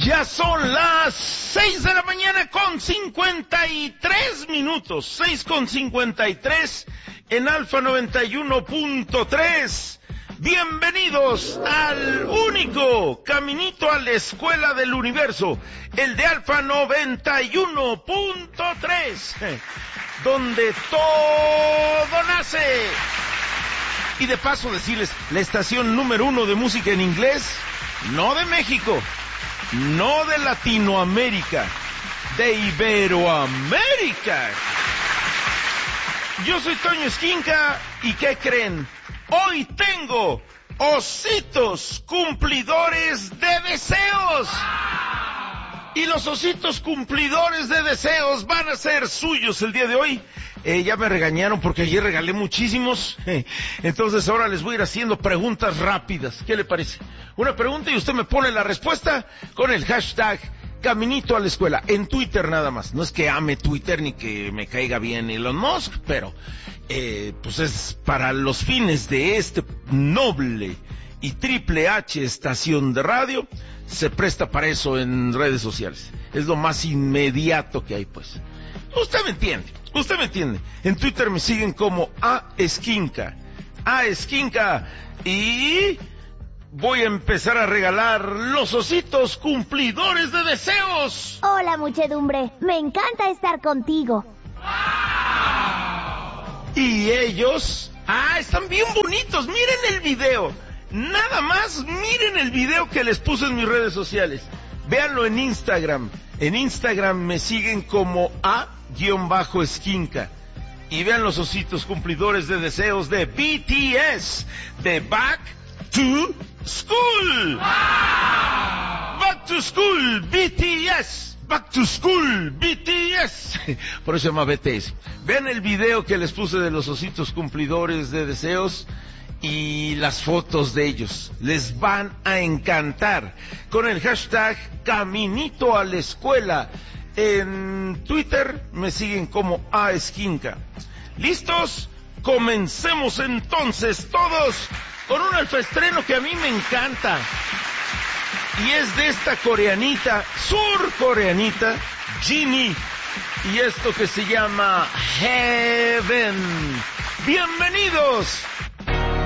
Ya son las 6 de la mañana con 53 minutos. 6 con 53 en Alfa 91.3. Bienvenidos al único caminito a la escuela del universo, el de Alfa 91.3, donde todo nace. Y de paso decirles, la estación número 1 de música en inglés, no de México, no de Latinoamérica, de Iberoamérica. Yo soy Toño Esquinca, ¿y qué creen? Hoy tengo ositos cumplidores de deseos. Y los ositos cumplidores de deseos van a ser suyos el día de hoy. Ya me regañaron porque ayer regalé muchísimos. Entonces ahora les voy a ir haciendo preguntas rápidas. ¿Qué le parece? Una pregunta y usted me pone la respuesta con el hashtag Caminito a la Escuela. En Twitter nada más. No es que ame Twitter ni que me caiga bien Elon Musk, pero pues es para los fines de este noble y triple H estación de radio. Se presta para eso en redes sociales. Es lo más inmediato que hay, pues. Usted me entiende. En Twitter me siguen como @Esquinca. Y voy a empezar a regalar los ositos cumplidores de deseos. Hola, muchedumbre. Me encanta estar contigo. Y ellos... están bien bonitos. Miren el video. Nada más miren el video que les puse en mis redes sociales. Véanlo en Instagram. En Instagram me siguen como @Esquinca. Y vean los ositos cumplidores de deseos de BTS, de Back to School. Back to School, BTS. Back to School, BTS. Por eso se llama BTS. Vean el video que les puse de los ositos cumplidores de deseos y las fotos de ellos. Les van a encantar. Con el hashtag Caminito a la Escuela. En Twitter me siguen como @Esquinca. ¿Listos? Comencemos entonces todos con un alfaestreno que a mí me encanta. Y es de esta coreanita, surcoreanita, Jinny. Y esto que se llama Heaven. Bienvenidos